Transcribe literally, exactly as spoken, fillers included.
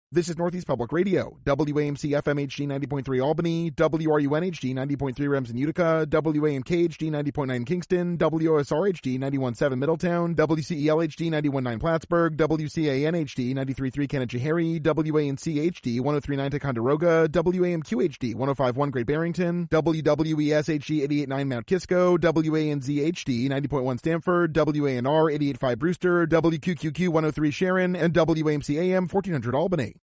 This is Northeast Public Radio, W A M C F M H D ninety point three Albany, W R U N H D ninety point three Remsen Utica, W A M K H D ninety point nine Kingston, W O S R H D ninety-one point seven Middletown, W C E L H D ninety-one point nine Plattsburgh, W C A N H D ninety-three point three Canagihary, W A N C H D one oh three point nine Ticonderoga, W A M Q H D one oh five point one Great Barrington, W W E S H D eighty-eight point nine Mount Kisco, W A N Z H D ninety point one Stamford, W A N R eighty-eight point five Brewster, W Q Q Q one oh three Sharon, and W A M C A M fourteen hundred Albany.